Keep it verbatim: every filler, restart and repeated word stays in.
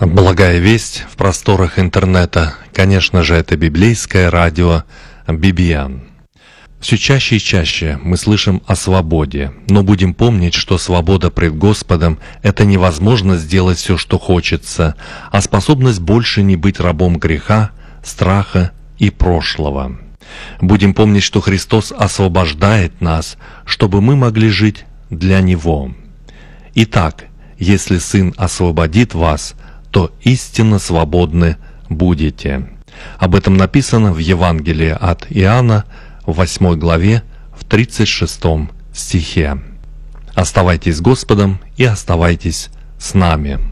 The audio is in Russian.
Благая весть в просторах интернета, конечно же, это библейское радио би би эн. Все чаще и чаще мы слышим о свободе, но будем помнить, что свобода пред Господом — это невозможность сделать все, что хочется, а способность больше не быть рабом греха, страха и прошлого. Будем помнить, что Христос освобождает нас, чтобы мы могли жить для Него. Итак, если Сын освободит вас, то истинно свободны будете. Об этом написано в Евангелии от Иоанна, в восьмой главе, в тридцать шестом стихе. Оставайтесь с Господом и оставайтесь с нами.